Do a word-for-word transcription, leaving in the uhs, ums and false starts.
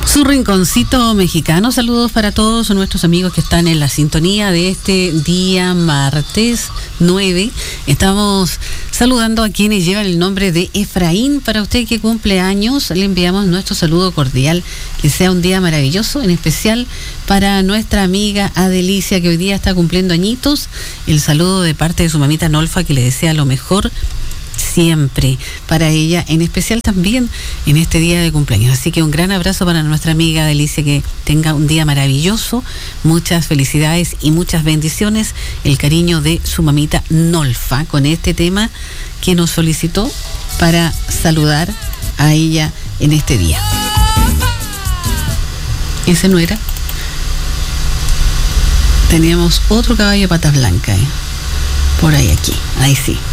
Su rinconcito mexicano. Saludos para todos nuestros amigos que están en la sintonía de este día martes nueve. Estamos saludando a quienes llevan el nombre de Efraín. Para usted que cumple años, le enviamos nuestro saludo cordial. Que sea un día maravilloso, en especial para nuestra amiga Adelicia, que hoy día está cumpliendo añitos. El saludo de parte de su mamita Nolfa, que le desea lo mejor siempre para ella, en especial también en este día de cumpleaños. Así que un gran abrazo para nuestra amiga Delicia, que tenga un día maravilloso, muchas felicidades y muchas bendiciones. El cariño de su mamita Nolfa con este tema que nos solicitó para saludar a ella en este día. Ese no era. Teníamos otro caballo de patas blancas, ¿eh? Por ahí, aquí, ahí sí.